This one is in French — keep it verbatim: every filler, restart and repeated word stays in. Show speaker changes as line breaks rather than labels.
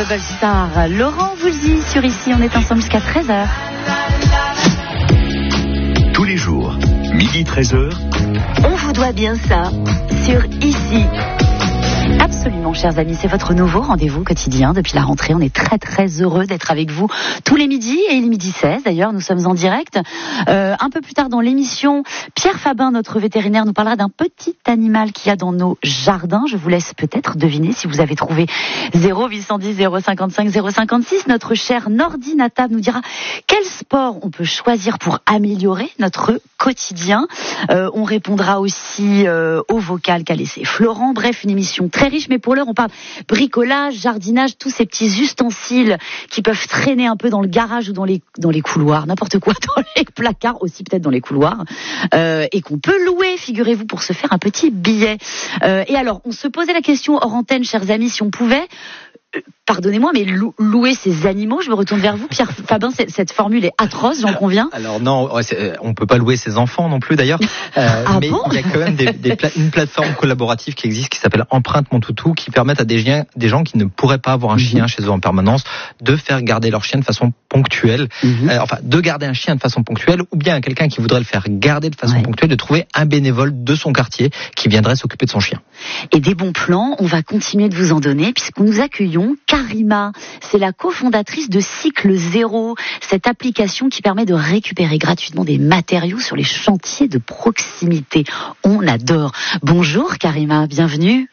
Bubble Star, Laurent Voulzy sur Ici, on est ensemble jusqu'à treize heures.
Tous les jours, midi treize heures.
On vous doit bien ça sur Ici. Absolument, chers amis, c'est votre nouveau rendez-vous quotidien depuis la rentrée. On est très très heureux d'être avec vous tous les midis et les midis seize. D'ailleurs, nous sommes en direct. Euh, un peu plus tard dans l'émission, Pierre Fabin, notre vétérinaire, nous parlera d'un petit animal qu'il y a dans nos jardins. Je vous laisse peut-être deviner si vous avez trouvé zéro huit cent dix zéro cinquante-cinq zéro cinquante-six. Notre cher Nordi Natab nous dira quel sport on peut choisir pour améliorer notre quotidien. Euh, on répondra aussi euh, au vocal qu'a laissé Florent. Bref, une émission très riche, mais pour l'heure, on parle bricolage, jardinage, tous ces petits ustensiles qui peuvent traîner un peu dans le garage ou dans les, dans les couloirs, n'importe quoi, dans les placards, aussi peut-être dans les couloirs, euh, et qu'on peut louer, figurez-vous, pour se faire un petit billet. Euh, et alors, on se posait la question hors antenne, chers amis, si on pouvait... Pardonnez-moi, mais lou- louer ces animaux, je me retourne vers vous, Pierre Fabin, c'est, cette formule est atroce, j'en conviens.
Alors non, ouais, c'est, on peut pas louer ses enfants non plus d'ailleurs, euh,
ah
mais
bon
il y a quand même des, des pla- une plateforme collaborative qui existe qui s'appelle Empreinte Mon Toutou, qui permettent à des gens, des gens qui ne pourraient pas avoir un mm-hmm. chien chez eux en permanence de faire garder leur chien de façon ponctuelle, mm-hmm. euh, enfin de garder un chien de façon ponctuelle, ou bien à quelqu'un qui voudrait le faire garder de façon ouais. ponctuelle, de trouver un bénévole de son quartier qui viendrait s'occuper de son chien.
Et des bons plans, on va continuer de vous en donner puisque nous accueillons Karima. C'est la cofondatrice de Cycle Zéro, cette application qui permet de récupérer gratuitement des matériaux sur les chantiers de proximité. On adore. Bonjour Karima, bienvenue.